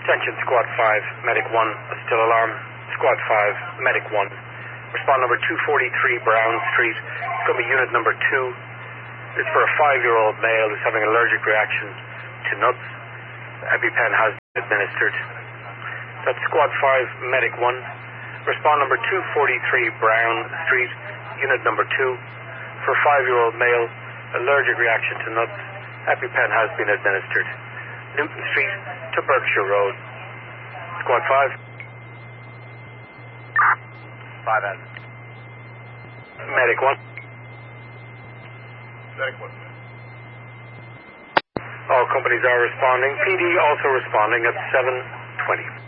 Attention, Squad 5, Medic 1, still alarm. Squad 5, Medic 1. Respond number 243 Brown Street. It's going to be unit number 2. It's for a 5-year-old male who's having an allergic reaction to nuts. EpiPen has been administered. That's Squad 5, Medic 1. Respond number 243 Brown Street, unit number 2. For a 5-year-old male, allergic reaction to nuts. EpiPen has been administered. Newton Street to Berkshire Road. Squad 5. 5 as. Medic 1. Medic 1. All companies are responding. PD also responding at 7:20.